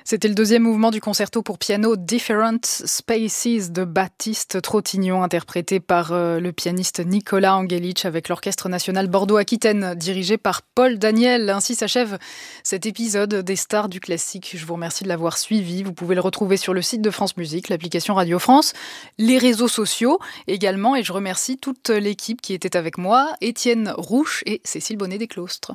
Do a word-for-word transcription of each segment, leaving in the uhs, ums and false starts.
C'était le deuxième mouvement du concerto pour piano Different Spaces de Baptiste Trottignon, interprété par euh, le pianiste Nicolas Angelic avec l'Orchestre national Bordeaux-Aquitaine, dirigé par Paul Daniel. Ainsi s'achève cet épisode des Stars du classique. Je vous remercie de l'avoir suivi. Vous pouvez le retrouver sur le site de France Musique, l'application Radio France, les réseaux sociaux également. Et je remercie toute l'équipe qui était avec moi, Étienne Rouche et Cécile Bonnet-Desclostres.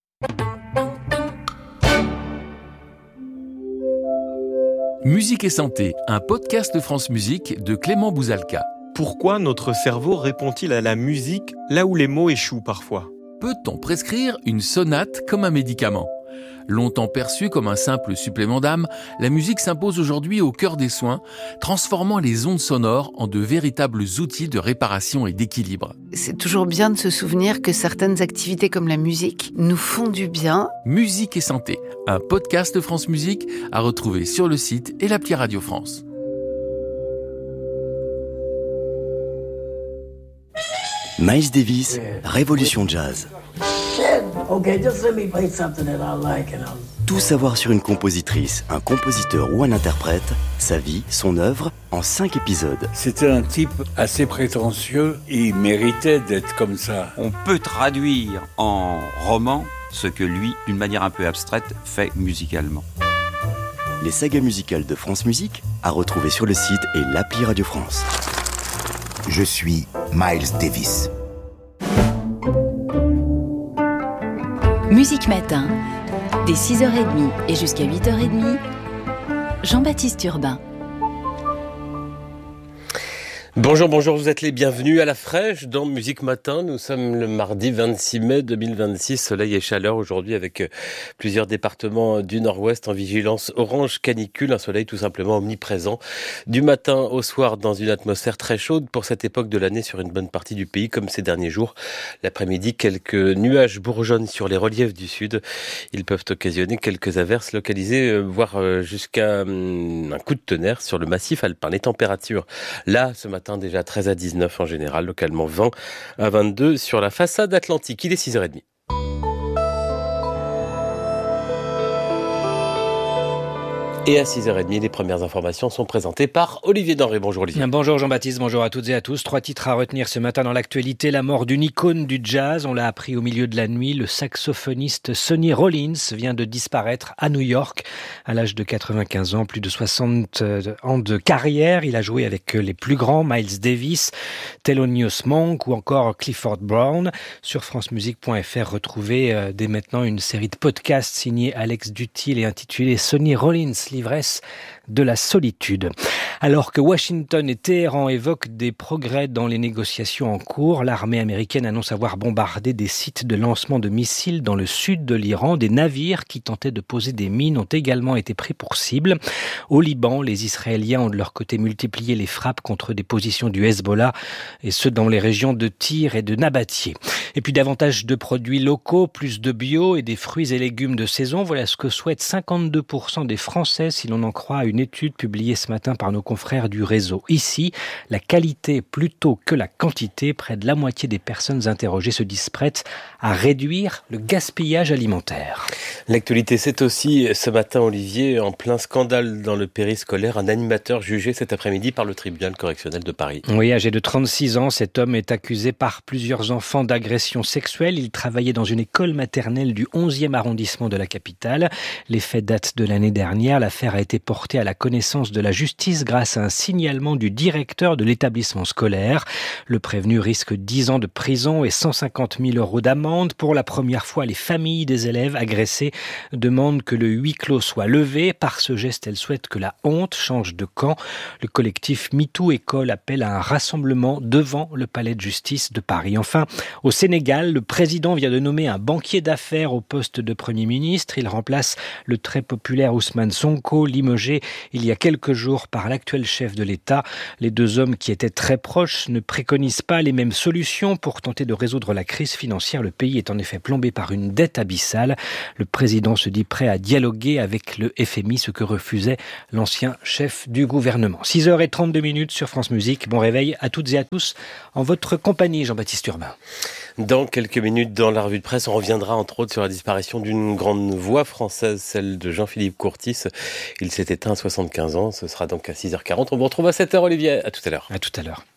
Musique et santé, un podcast de France Musique de Clément Bouzalka. Pourquoi notre cerveau répond-il à la musique là où les mots échouent parfois ? Peut-on prescrire une sonate comme un médicament ? Longtemps perçue comme un simple supplément d'âme, la musique s'impose aujourd'hui au cœur des soins, transformant les ondes sonores en de véritables outils de réparation et d'équilibre. C'est toujours bien de se souvenir que certaines activités comme la musique nous font du bien. Musique et santé, un podcast de France Musique à retrouver sur le site et l'appli Radio France. Miles Davis, Révolution Jazz. Okay, just let me play something that I like and I'll... Tout savoir sur une compositrice, un compositeur ou un interprète, sa vie, son œuvre, en cinq épisodes. C'était un type assez prétentieux, il méritait d'être comme ça. On peut traduire en roman ce que lui, d'une manière un peu abstraite, fait musicalement. Les sagas musicales de France Musique, à retrouver sur le site et l'appli Radio France. Je suis Miles Davis. Musique Matin, dès six heures trente et jusqu'à huit heures trente, Jean-Baptiste Urbain. Bonjour, bonjour, vous êtes les bienvenus à la fraîche dans Musique Matin. Nous sommes le mardi vingt-six mai deux mille vingt-six, soleil et chaleur aujourd'hui avec plusieurs départements du nord-ouest en vigilance orange canicule, un soleil tout simplement omniprésent du matin au soir dans une atmosphère très chaude pour cette époque de l'année sur une bonne partie du pays comme ces derniers jours. L'après-midi, quelques nuages bourgeonnent sur les reliefs du sud. Ils peuvent occasionner quelques averses localisées, voire jusqu'à un coup de tonnerre sur le massif alpin. Les températures, là, ce matin, déjà treize à dix-neuf en général, localement vingt à vingt-deux sur la façade atlantique. Il est six heures trente. Et à six heures trente, les premières informations sont présentées par Olivier Denré. Bonjour Olivier. Bonjour Jean-Baptiste, bonjour à toutes et à tous. Trois titres à retenir ce matin dans l'actualité. La mort d'une icône du jazz, on l'a appris au milieu de la nuit. Le saxophoniste Sonny Rollins vient de disparaître à New York à l'âge de quatre-vingt-quinze ans, plus de soixante ans de carrière. Il a joué avec les plus grands, Miles Davis, Thelonious Monk ou encore Clifford Brown. Sur francemusique point f r, retrouvez euh, dès maintenant une série de podcasts signés Alex Dutil et intitulés Sonny Rollins, l'ivresse de la solitude. Alors que Washington et Téhéran évoquent des progrès dans les négociations en cours, l'armée américaine annonce avoir bombardé des sites de lancement de missiles dans le sud de l'Iran. Des navires qui tentaient de poser des mines ont également été pris pour cible. Au Liban, les Israéliens ont de leur côté multiplié les frappes contre des positions du Hezbollah, et ce dans les régions de Tyr et de Nabatieh. Et puis davantage de produits locaux, plus de bio et des fruits et légumes de saison. Voilà ce que souhaitent cinquante-deux pour cent des Français, si l'on en croit à une étude publiée ce matin par nos confrères du réseau. Ici, la qualité plutôt que la quantité. Près de la moitié des personnes interrogées se disent prêtes à réduire le gaspillage alimentaire. L'actualité, c'est aussi ce matin, Olivier, en plein scandale dans le périscolaire, un animateur jugé cet après-midi par le tribunal correctionnel de Paris. Oui, âgé de trente-six ans, cet homme est accusé par plusieurs enfants d'agression sexuelle. Il travaillait dans une école maternelle du onzième arrondissement de la capitale. Les faits datent de l'année dernière. L'affaire a été portée à la connaissance de la justice grâce à un signalement du directeur de l'établissement scolaire. Le prévenu risque dix ans de prison et cent cinquante mille euros d'amende. Pour la première fois, les familles des élèves agressés demandent que le huis clos soit levé. Par ce geste, elles souhaitent que la honte change de camp. Le collectif MeToo École appelle à un rassemblement devant le palais de justice de Paris. Enfin, au Sénégal, le président vient de nommer un banquier d'affaires au poste de Premier ministre. Il remplace le très populaire Ousmane Sonko, limogé il y a quelques jours par l'actuel chef de l'État. Les deux hommes qui étaient très proches ne préconisent pas les mêmes solutions pour tenter de résoudre la crise financière. Le pays est en effet plombé par une dette abyssale. Le président se dit prêt à dialoguer avec le F M I, ce que refusait l'ancien chef du gouvernement. six heures trente-deux minutes sur France Musique. Bon réveil à toutes et à tous en votre compagnie, Jean-Baptiste Urbain. Dans quelques minutes, dans la revue de presse, on reviendra entre autres sur la disparition d'une grande voix française, celle de Jean-Philippe Courtis. Il s'est éteint à soixante-quinze ans. Ce sera donc à six heures quarante. On vous retrouve à sept heures, Olivier. À tout à l'heure. À tout à l'heure.